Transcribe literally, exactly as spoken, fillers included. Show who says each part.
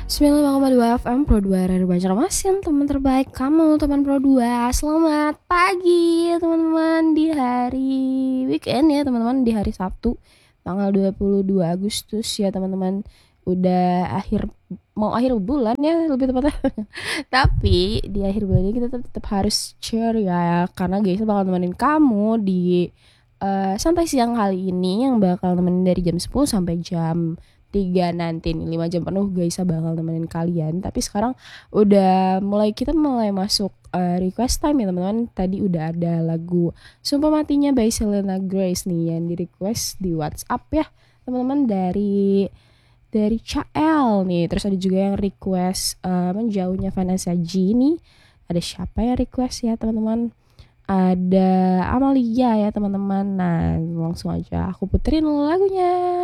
Speaker 1: sembilan puluh lima koma dua F M Pro dua Radio Banjarmasin, teman terbaik kamu, teman Pro dua. Selamat pagi teman-teman di hari weekend ya teman-teman, di hari Sabtu tanggal dua puluh dua Agustus ya teman-teman. Udah akhir, mau akhir bulan ya lebih tepatnya. Tapi di akhir bulan ini kita tetap, tetap harus cheer ya, karena guys bakal nemenin kamu di eh, santai siang kali ini, yang bakal nemenin dari jam sepuluh sampai jam tiga nanti nih, lima jam penuh guys bakal nemenin kalian. Tapi sekarang udah mulai, kita mulai masuk eh, request time ya teman-teman. Tadi udah ada lagu Sumpah Matinya by Selena Grace nih yang di request di WhatsApp ya teman-teman, dari dari Cael nih. Terus ada juga yang request eh, Menjauhnya Vanessa G nih. Ada siapa ya request ya teman-teman? Ada Amalia ya teman-teman. Nah langsung aja aku puterin lagunya.